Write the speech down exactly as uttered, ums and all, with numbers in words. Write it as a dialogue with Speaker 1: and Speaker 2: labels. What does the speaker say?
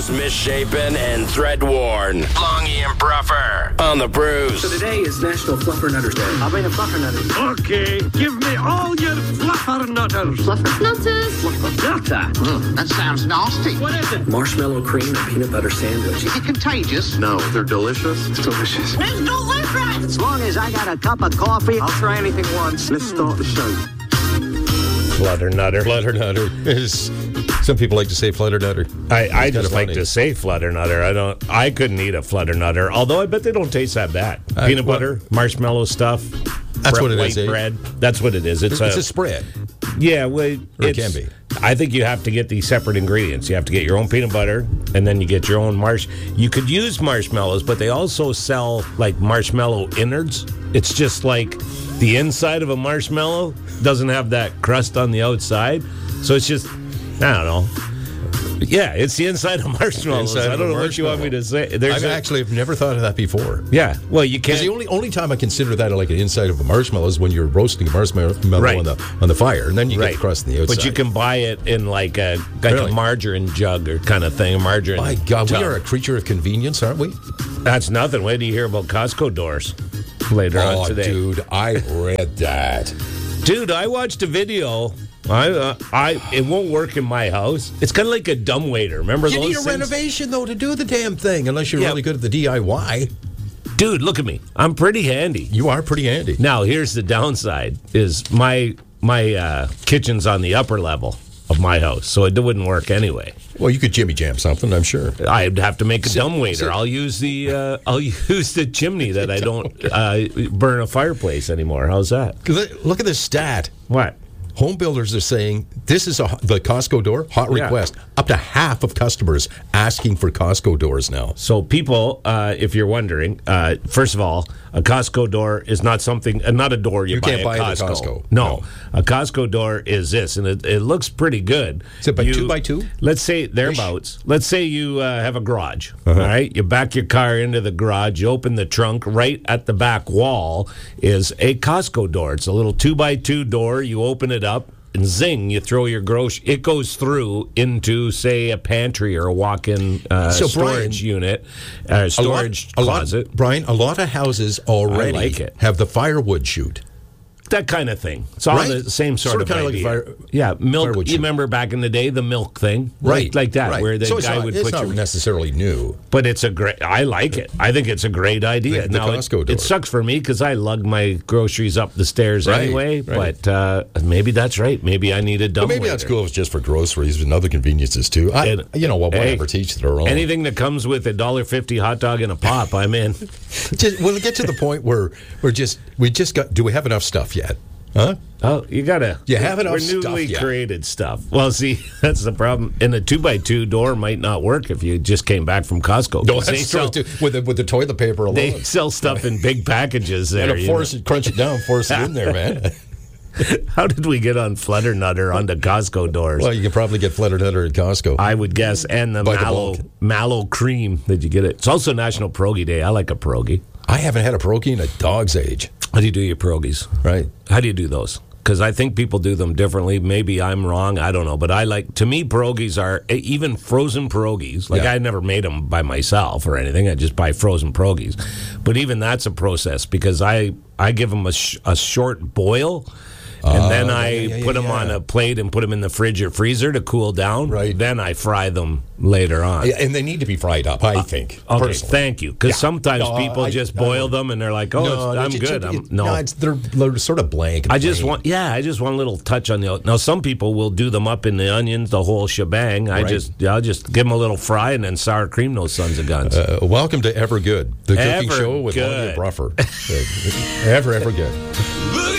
Speaker 1: confused, misshapen, and thread-worn. Longy and Bruffer on the Brews.
Speaker 2: So today is National Fluffernutter Day.
Speaker 3: I'll bring a fluffernutter.
Speaker 4: Okay, give me all your fluffernutters.
Speaker 3: Fluffernutters?
Speaker 4: Fluffernutter.
Speaker 5: Mm, that sounds nasty.
Speaker 4: What is it?
Speaker 2: Marshmallow cream and peanut butter sandwich.
Speaker 5: Is it contagious?
Speaker 6: No, they're delicious.
Speaker 2: It's delicious.
Speaker 3: It's delicious! As long as I got a cup of coffee, I'll try anything once.
Speaker 2: Let's start the show.
Speaker 7: Flutternutter.
Speaker 8: Flutternutter is. Some people like to say flutternutter.
Speaker 7: I, I
Speaker 8: It's
Speaker 7: just
Speaker 8: kinda
Speaker 7: like
Speaker 8: funny.
Speaker 7: to say flutternutter. I don't. I couldn't eat a flutternutter, although I bet they don't taste that bad.
Speaker 8: Uh,
Speaker 7: Peanut
Speaker 8: well-
Speaker 7: butter, marshmallow stuff.
Speaker 8: That's
Speaker 7: bre-
Speaker 8: what it
Speaker 7: white
Speaker 8: is, eh?
Speaker 7: bread. That's what it is. It's,
Speaker 8: It's
Speaker 7: a,
Speaker 8: a spread.
Speaker 7: yeah. Well,
Speaker 8: Or it
Speaker 7: it's-
Speaker 8: can be.
Speaker 7: I think you have to get these separate ingredients. You have to get your own peanut butter, and then you get your own marsh. You could use marshmallows, but they also sell like marshmallow innards. It's just like the inside of a marshmallow doesn't have that crust on the outside, so it's just I don't know. Yeah, it's the inside of marshmallows.
Speaker 8: Inside
Speaker 7: I
Speaker 8: of
Speaker 7: don't
Speaker 8: a
Speaker 7: know what you want me to say. There's
Speaker 8: I've
Speaker 7: a-
Speaker 8: actually have never thought of that before.
Speaker 7: yeah. Well, you
Speaker 8: Because
Speaker 7: can't.
Speaker 8: the only only time I consider that like an inside of a marshmallow is when you're roasting a marshmallow
Speaker 7: Right.
Speaker 8: on the on the fire, and then you
Speaker 7: Right.
Speaker 8: get the crust on the outside.
Speaker 7: But you can buy it in like a like
Speaker 8: Really?
Speaker 7: a margarine jug or kind of thing. A margarine.
Speaker 8: My God, we
Speaker 7: tub.
Speaker 8: are a creature of convenience, aren't we?
Speaker 7: That's nothing. Wait till you hear about Costco doors later
Speaker 8: Oh,
Speaker 7: on today.
Speaker 8: dude, I read that.
Speaker 7: Dude, I watched a video. I, uh, I, it won't work in my house. It's kind of like a dumbwaiter. Remember
Speaker 8: You
Speaker 7: those
Speaker 8: need a
Speaker 7: things?
Speaker 8: renovation though to do the damn thing, unless you're
Speaker 7: Yeah.
Speaker 8: really good at the D I Y.
Speaker 7: Dude, look at me. I'm pretty handy.
Speaker 8: You are pretty handy.
Speaker 7: Now, here's the downside: is my my uh, kitchen's on the upper level of my house, so it wouldn't work anyway.
Speaker 8: Well, you could jimmy jam something, I'm sure.
Speaker 7: I'd have to make a dumbwaiter.
Speaker 8: sit.
Speaker 7: I'll use the uh, I'll use the chimney that I don't uh, burn a fireplace anymore. How's that?
Speaker 8: Look look at this stat.
Speaker 7: What?
Speaker 8: Home builders are saying this is a, the Costco door hot
Speaker 7: Yeah.
Speaker 8: request. Up to half of customers asking for Costco doors now.
Speaker 7: So, people, uh, if you're wondering, uh, first of all, a Costco door is not something, uh, not a door you,
Speaker 8: You
Speaker 7: buy
Speaker 8: can't
Speaker 7: at
Speaker 8: buy it at
Speaker 7: Costco.
Speaker 8: Costco.
Speaker 7: No.
Speaker 8: No.
Speaker 7: A Costco door is this, and it, it looks pretty good.
Speaker 8: Is it by
Speaker 7: You-
Speaker 8: two by two?
Speaker 7: Let's say thereabouts. Let's say you uh, have a garage. All right, you back your car into the garage. You open the trunk. Right at the back wall is a Costco door. It's a little two by two door. You open it up. And zing, you throw your grocery. It goes through into, say, a pantry or a walk-in uh,
Speaker 8: So, Brian,
Speaker 7: storage unit, uh, storage
Speaker 8: a lot,
Speaker 7: closet.
Speaker 8: A lot, Brian, a lot of houses already
Speaker 7: I like it.
Speaker 8: have the firewood chute.
Speaker 7: That kind of thing. It's all
Speaker 8: Right?
Speaker 7: the same sort,
Speaker 8: Sort
Speaker 7: of
Speaker 8: of kinda like
Speaker 7: idea.
Speaker 8: fire-
Speaker 7: yeah, milk.
Speaker 8: firewood
Speaker 7: You
Speaker 8: chute.
Speaker 7: remember back in the day the milk thing,
Speaker 8: Right.
Speaker 7: Like, like that,
Speaker 8: right.
Speaker 7: where the
Speaker 8: so it's
Speaker 7: guy
Speaker 8: not,
Speaker 7: would
Speaker 8: it's
Speaker 7: put
Speaker 8: not
Speaker 7: your.
Speaker 8: necessarily new.
Speaker 7: But it's a great. I like it. I think it's a great idea.
Speaker 8: The- the
Speaker 7: now it-
Speaker 8: Costco
Speaker 7: it,
Speaker 8: door.
Speaker 7: sucks for me because I lug my groceries up the stairs
Speaker 8: Right,
Speaker 7: anyway.
Speaker 8: right.
Speaker 7: But uh, maybe that's right. Maybe I need a dumb.
Speaker 8: But maybe that's cool if it's just for groceries and other conveniences too. I,
Speaker 7: And-
Speaker 8: you know what?
Speaker 7: hey,
Speaker 8: Whatever, teach their own.
Speaker 7: Anything that comes with a dollar fifty hot dog and a pop, I'm in.
Speaker 8: Just, we'll get to the point where we're just we just got. Do we have enough stuff yet? Huh?
Speaker 7: Oh, you gotta.
Speaker 8: You have enough
Speaker 7: We're
Speaker 8: stuff,
Speaker 7: newly
Speaker 8: yeah.
Speaker 7: created stuff. Well, see, that's the problem. And a two by two door might not work if you just came back from Costco.
Speaker 8: No,
Speaker 7: 'Cause they
Speaker 8: that's true.
Speaker 7: sell,
Speaker 8: too. With the, with the toilet paper alone.
Speaker 7: they sell stuff in big packages there.
Speaker 8: and to
Speaker 7: you
Speaker 8: force
Speaker 7: know.
Speaker 8: it, crunch it down, force it in there, man.
Speaker 7: How did we get on Flutternutter onto Costco doors?
Speaker 8: Well, you can probably get Flutternutter at Costco.
Speaker 7: I would guess, and the
Speaker 8: By the
Speaker 7: mallow
Speaker 8: bulk.
Speaker 7: mallow cream. Did you get it? It's also National Pierogi Day. I like a pierogi.
Speaker 8: I haven't had a pierogi in a dog's age.
Speaker 7: How do you do your pierogies?
Speaker 8: Right.
Speaker 7: How do you do those? Because I think people do them differently. Maybe I'm wrong. I don't know. But I like, to me, pierogies are, even frozen pierogies. Like,
Speaker 8: Yeah.
Speaker 7: I never made them by myself or anything. I just buy frozen pierogies. But even that's a process because I, I give them a, sh- a short boil. And then
Speaker 8: Oh,
Speaker 7: I
Speaker 8: yeah, yeah,
Speaker 7: put them
Speaker 8: yeah.
Speaker 7: on a plate and put them in the fridge or freezer to cool down.
Speaker 8: Right.
Speaker 7: Then I fry them later on.
Speaker 8: Yeah, and they need to be fried up, I think.
Speaker 7: Okay,
Speaker 8: personally.
Speaker 7: thank you. Because
Speaker 8: Yeah.
Speaker 7: sometimes
Speaker 8: No,
Speaker 7: people
Speaker 8: I-
Speaker 7: just
Speaker 8: I
Speaker 7: boil
Speaker 8: don't-
Speaker 7: them and they're like, oh, it's, I'm
Speaker 8: it-
Speaker 7: good.
Speaker 8: it-
Speaker 7: I'm,
Speaker 8: it-
Speaker 7: no,
Speaker 8: it's, they're, they're sort of blank. and
Speaker 7: I just
Speaker 8: plain.
Speaker 7: want, yeah, I just want a little touch on the. Now, some people will do them up in the onions, the whole shebang. I
Speaker 8: Right.
Speaker 7: just, I'll just give them a little fry and then sour cream those sons of guns.
Speaker 8: Uh, welcome to Ever Good, the cooking
Speaker 7: Ever
Speaker 8: show with Lonnie
Speaker 7: Good.
Speaker 8: and Bruffer. Uh, ever, ever good.